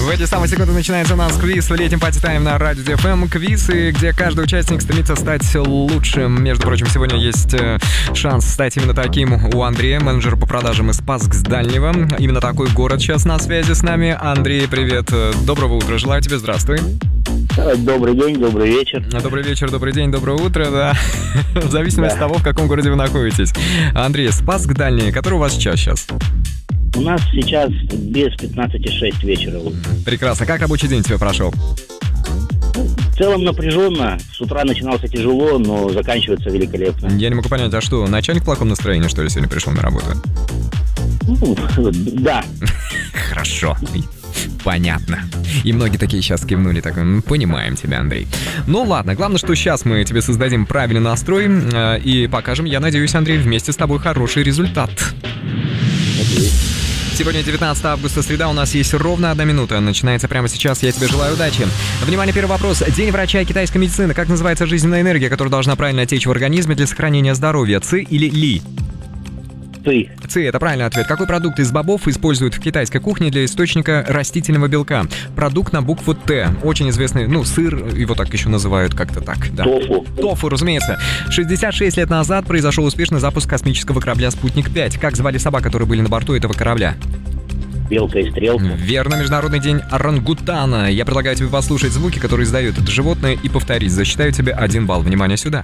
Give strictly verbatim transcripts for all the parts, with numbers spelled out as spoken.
В эти самые секунды начинается у нас квиз в летнем пати-тайм на Радио ди эф эм. Квизы, где каждый участник стремится стать лучшим. Между прочим, сегодня есть шанс стать именно таким у Андрея, менеджера по продажам из Паск-Дальнего. Именно такой город сейчас на связи с нами. Андрей, привет. Доброго утра. Желаю тебе. Здравствуй. Добрый день, добрый вечер. Добрый вечер, добрый день, доброе утро, да. В зависимости да. от того, в каком городе вы находитесь. Андрей, Спасск-Дальний, который у вас час сейчас? У нас сейчас без пятнадцати шесть вечера. Прекрасно. Как рабочий день тебе прошел? В целом напряженно. С утра начинался тяжело, но заканчивается великолепно. Я не могу понять, а что, начальник в плохом настроении, что ли, сегодня пришел на работу? Ну, да. Хорошо. Понятно. И многие такие сейчас кивнули, так, понимаем тебя, Андрей. Ну ладно, главное, что сейчас мы тебе создадим правильный настрой э, и покажем, я надеюсь, Андрей, вместе с тобой хороший результат. Надеюсь. Сегодня девятнадцатого августа, среда, у нас есть ровно одна минута. Начинается прямо сейчас, я тебе желаю удачи. Внимание, первый вопрос. День врача китайской медицины. Как называется жизненная энергия, которая должна правильно течь в организме для сохранения здоровья? Ци или ли? Ты. Ци, это правильный ответ. Какой продукт из бобов используют в китайской кухне для источника растительного белка? Продукт на букву Т. Очень известный, ну, сыр, его так еще называют как-то так. Да. Тофу. Тофу, разумеется. шестьдесят шесть лет назад произошел успешный запуск космического корабля «Спутник пять». Как звали собак, которые были на борту этого корабля? Белка и стрелка. Верно, Международный день орангутана. Я предлагаю тебе послушать звуки, которые издает это животное, и повторить. Засчитаю тебе один балл. Внимание сюда.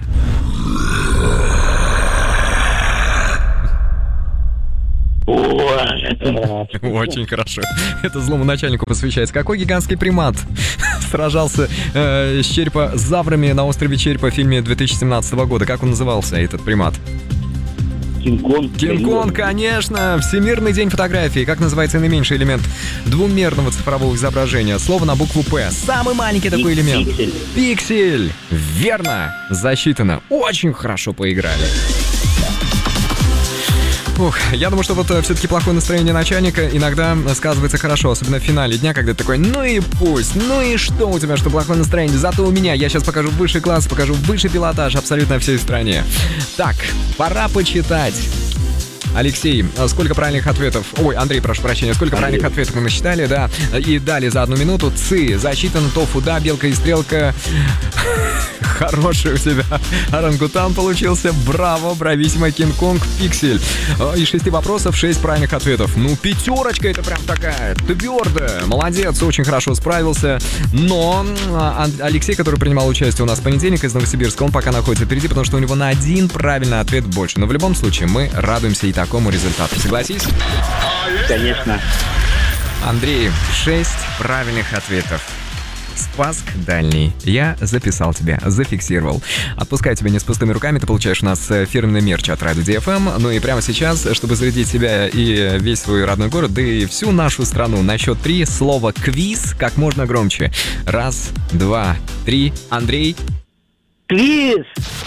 Очень хорошо. Это злому начальнику посвящается. Какой гигантский примат сражался э, с черепозаврами на острове Черепа в фильме две тысячи семнадцатого года? Как он назывался, этот примат? Кинг-Конг. Кинг-Конг, конечно! Всемирный день фотографии. Как называется наименьший элемент двумерного цифрового изображения? Слово на букву П. Самый маленький такой элемент. Пиксель. Пиксель. Верно. Засчитано. Очень хорошо поиграли. Ух, я думаю, что вот все-таки плохое настроение начальника иногда сказывается хорошо, особенно в финале дня, когда ты такой, ну и пусть, ну и что у тебя, что плохое настроение, зато у меня, я сейчас покажу высший класс, покажу высший пилотаж абсолютно всей стране. Так, пора почитать. Алексей, сколько правильных ответов? Ой, Андрей, прошу прощения, сколько Андрей. правильных ответов мы насчитали, да? И дали за одну минуту. Ци, засчитано, тофу, да, белка и стрелка. Хороший у тебя орангутан получился. Браво, брависсимо, Кинг-Конг, пиксель. Из шести вопросов шесть правильных ответов. Ну, пятерочка это прям такая твердая. Молодец, очень хорошо справился. Но Алексей, который принимал участие у нас в понедельник из Новосибирска, он пока находится впереди, потому что у него на один правильный ответ больше. Но в любом случае мы радуемся и такому результату. Согласись? Конечно. Андрей, шесть правильных ответов. Спасск-Дальний. Я записал тебя, зафиксировал. Отпускаю тебя не с пустыми руками, ты получаешь у нас фирменный мерч от Радио ди эф эм. Ну и прямо сейчас, чтобы зарядить себя и весь свой родной город, да и всю нашу страну, на счет три слово «квиз» как можно громче. Раз, два, три. Андрей. Квиз!